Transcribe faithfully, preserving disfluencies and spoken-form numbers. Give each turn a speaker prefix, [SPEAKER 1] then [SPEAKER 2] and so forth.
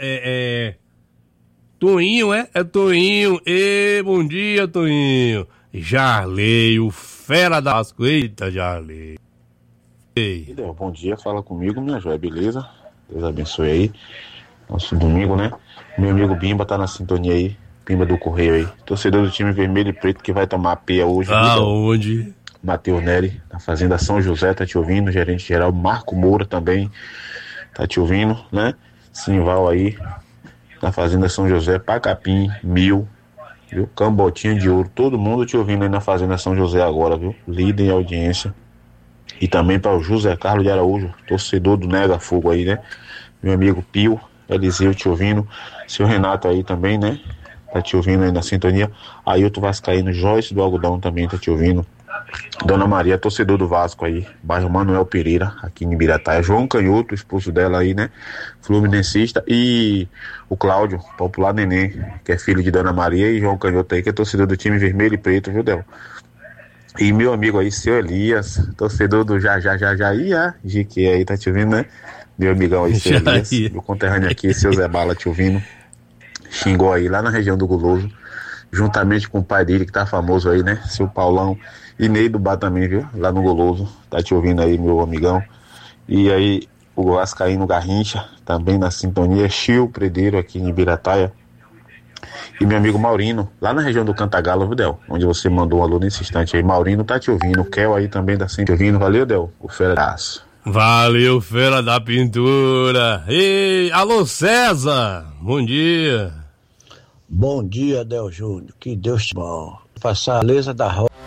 [SPEAKER 1] é, é... Toinho, é? É Toinho. E bom dia, Toinho. Jarley, o fera da Vasco. Eita, Jarley. Ei.
[SPEAKER 2] Bom dia, fala comigo, minha joia, beleza? Deus abençoe aí. Nosso domingo, né? Meu amigo Bimba tá na sintonia aí. Bimba do Correio aí. Torcedor do time vermelho e preto que vai tomar a peia hoje.
[SPEAKER 1] Aonde?
[SPEAKER 2] Matheus Nery, na Fazenda São José, tá te ouvindo. Gerente geral Marco Moura também tá te ouvindo, né? Simval aí, na Fazenda São José, Pacapim, Mil, viu? Cambotinha de Ouro, todo mundo te ouvindo aí na Fazenda São José agora, viu? Líder em audiência. E também para o José Carlos de Araújo, torcedor do Nega Fogo aí, né? Meu amigo Pio, Eliseu te ouvindo. Seu Renato aí também, né? Tá te ouvindo aí na sintonia. Ailton Vascaíno, Joyce do Algodão também tá te ouvindo. Dona Maria, torcedor do Vasco aí, bairro Manuel Pereira, aqui em Ibirataia. João Canhoto, esposo dela aí, né? Fluminensista. E o Cláudio, popular neném, que é filho de Dona Maria, e João Canhoto aí, que é torcedor do time vermelho e preto, viu, Del? E meu amigo aí, seu Elias, torcedor do Já Já Já Já Ia, G Q aí, tá te ouvindo, né? Meu amigão aí, seu Elias, meu conterrâneo aqui, seu Zé Bala te ouvindo. Xingou aí, lá na região do Guloso, juntamente com o pai dele, que tá famoso aí, né? Seu Paulão. E Ney do Bar também, viu? Lá no Goloso, tá te ouvindo aí, meu amigão. E aí, o Vascaíno Garrincha, também na sintonia. Chio Predeiro aqui em Ibirataia. E meu amigo Maurino, lá na região do Cantagalo, viu, Del? Onde você mandou um alô nesse instante aí. Maurino tá te ouvindo. O Kel aí também tá sempre ouvindo. Valeu, Del? O feraço.
[SPEAKER 1] Valeu, fera da pintura. Ei, alô, César. Bom dia.
[SPEAKER 3] Bom dia, Del Júnior. Que Deus te bom. Passar a beleza da roça.